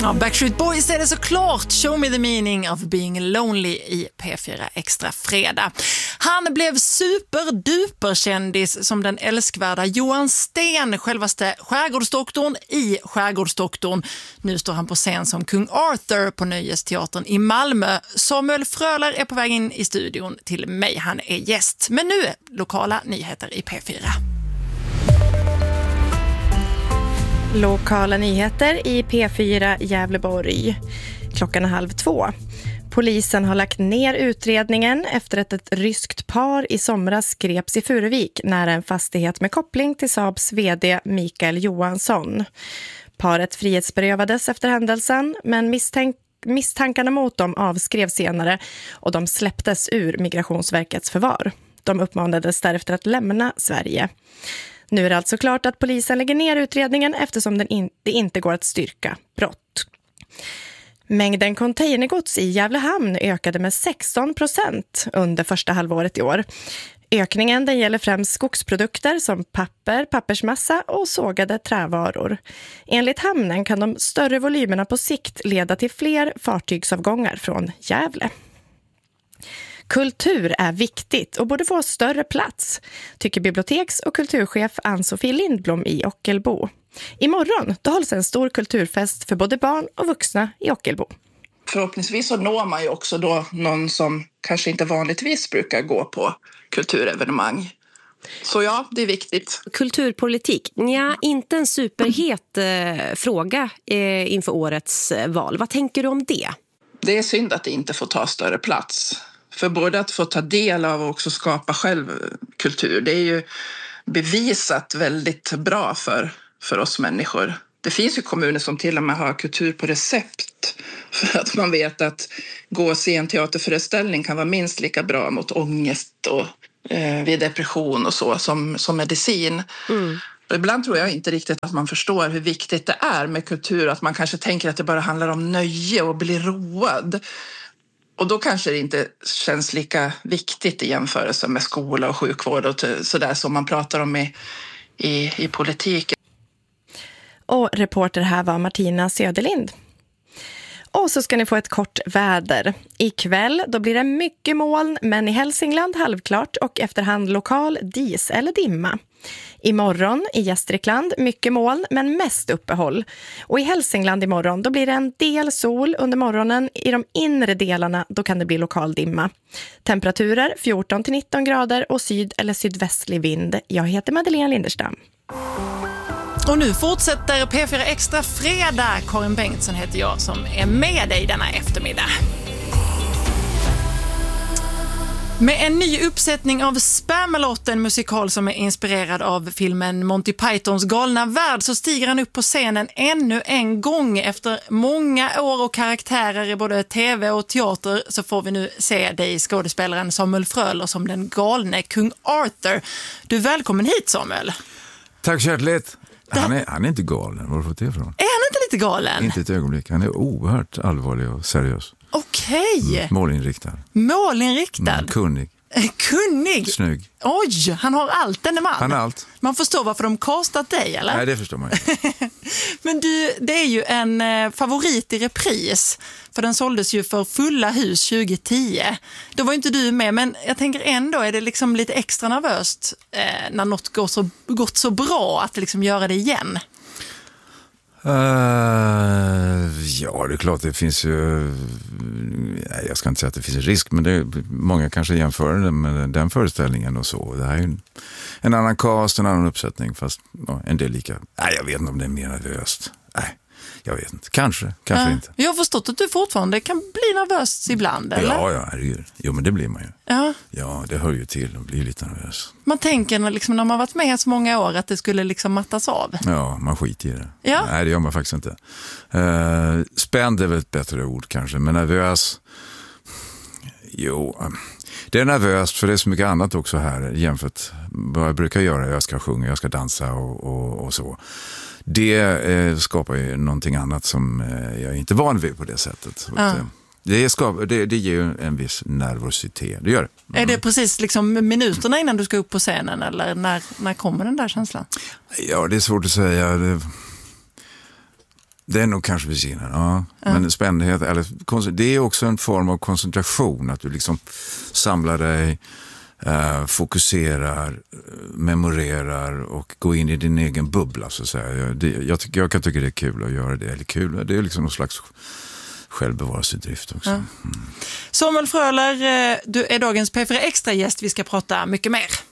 Ja, Backstreet Boys är det såklart. Show me the meaning of being lonely i P4 Extra fredag. Han blev superduperkändis som den älskvärda Johan Sten, självaste skärgårdsdoktorn i Skärgårdsdoktorn. Nu står han på scen som kung Arthur på Nöjesteatern i Malmö. Samuel Fröler är på väg in i studion till mig. Han är gäst. Men nu är lokala nyheter i P4. Lokala nyheter i P4 Gävleborg. Klockan 1:30. Polisen har lagt ner utredningen efter att ett ryskt par i somras greps i Furuvik nära en fastighet med koppling till Saabs vd Mikael Johansson. Paret frihetsberövades efter händelsen, men misstankarna mot dem avskrevs senare och de släpptes ur Migrationsverkets förvar. De uppmanades därefter att lämna Sverige. Nu är det alltså klart att polisen lägger ner utredningen eftersom det inte går att styrka brott. Mängden containergods i Gävlehamn ökade med 16% under första halvåret i år. Ökningen den gäller främst skogsprodukter som papper, pappersmassa och sågade trävaror. Enligt hamnen kan de större volymerna på sikt leda till fler fartygsavgångar från Gävle. Kultur är viktigt och borde få större plats, tycker biblioteks- och kulturchef Ann-Sofie Lindblom i Ockelbo. Imorgon då hålls en stor kulturfest för både barn och vuxna i Ockelbo. Förhoppningsvis så når man ju också då någon som kanske inte vanligtvis brukar gå på kulturevenemang. Så ja, det är viktigt. Kulturpolitik, inte en superhet fråga inför årets val. Vad tänker du om det? Det är synd att det inte får ta större plats. För både att få ta del av och också skapa själv kultur, det är ju bevisat väldigt bra för oss människor. Det finns ju kommuner som till och med har kultur på recept för att man vet att gå och se en teaterföreställning kan vara minst lika bra mot ångest och vid depression och så som medicin. Och ibland tror jag inte riktigt att man förstår hur viktigt det är med kultur, att man kanske tänker att det bara handlar om nöje och bli road. Och då kanske det inte känns lika viktigt i jämförelse med skola och sjukvård och sådär som man pratar om i politiken. Och reporter här var Martina Söderlind. Och så ska ni få ett kort väder. Ikväll då blir det mycket moln, men i Hälsingland halvklart och efterhand lokal dis eller dimma. Imorgon i Gästrikland mycket moln men mest uppehåll. Och i Hälsingland imorgon då blir det en del sol under morgonen. I de inre delarna då kan det bli lokal dimma. Temperaturer 14-19 grader och syd- eller sydvästlig vind. Jag heter Madeleine Linderstam. Och nu fortsätter P4 Extra fredag. Karin Bengtsson heter jag som är med dig denna eftermiddag. Med en ny uppsättning av Spamalot, en musikal som är inspirerad av filmen Monty Pythons galna värld, så stiger han upp på scenen ännu en gång. Efter många år och karaktärer i både tv och teater så får vi nu se dig, skådespelaren Samuel Fröler, som den galne kung Arthur. Du är välkommen hit, Samuel. Tack så hjärtligt. Han är inte galen, var har du fått det ifrån? Är han inte lite galen? Inte ett ögonblick, han är oerhört allvarlig och seriös. Okej. Målinriktad. Kunnig. Snygg. Oj, han har allt, denne man. Han har allt. Man förstår varför de kastat dig, eller? Nej, det förstår man ju. Men du, det är ju en favorit i repris. För den såldes ju för fulla hus 2010. Då var ju inte du med, men jag tänker ändå är det liksom lite extra nervöst när något gått så bra att liksom göra det igen. Ja, det är klart det finns ju, jag ska inte säga att det finns en risk, men många kanske jämför det med den föreställningen och så. Det här är ju en annan cast, en annan uppsättning, fast en del lika. Nej, jag vet inte om det är mer nervöst. Nej, jag vet inte. Kanske inte. Jag har förstått att du fortfarande kan bli nervös ibland, eller? Ja, herregud. Jo, men det blir man ju. Ja, det hör ju till att bli lite nervös. Man tänker när man varit med så många år att det skulle liksom mattas av. Ja, man skiter i det. Ja. Nej, det gör man faktiskt inte. Spänd är väl ett bättre ord kanske, men nervös. Jo, det är nervöst för det är så mycket annat också här jämfört vad jag brukar göra. Jag ska sjunga, jag ska dansa och så. Det skapar ju någonting annat som jag är inte van vid på det sättet. Det ger ju en viss nervositet. Det gör det. Är det precis liksom minuterna innan du ska upp på scenen, eller när kommer den där känslan? Ja, det är svårt att säga. Det är nog kanske besinningen, ja. Men spändhet, eller, det är också en form av koncentration. Att du liksom samlar dig, fokuserar, memorerar och går in i din egen bubbla, så att säga. Jag kan tycka det är kul att göra det. Eller kul, det är liksom någon slags självbevarelsedrift också. Samuel Fröler, du är dagens P4 Extra-gäst. Vi ska prata mycket mer.